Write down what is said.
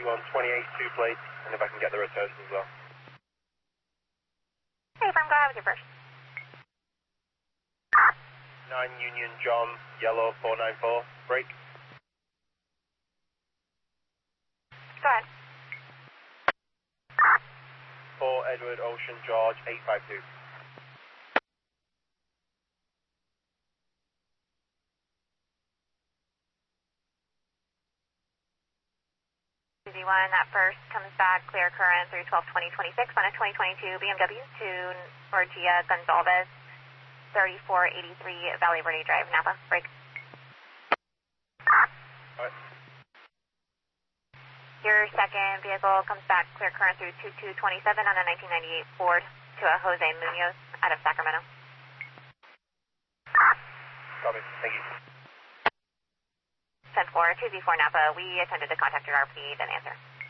2 plate, and if I can get the returns as well. Hey, firm, go ahead with your first. 9 Union John, yellow 494, break. Go ahead. 4 Edward Ocean George 852. Z1, that first comes back, clear current through 122026 on a 2022 BMW to Orgia Gonzalez, 3483 Valley Verde Drive, Napa. Break. Alright. Your second vehicle comes back, clear current through 2227 on a 1998 Ford to a Jose Munoz out of Sacramento. Copy, thank you. 10-4, 2Z4 Napa, we attempted to contact your RP, didn't answer.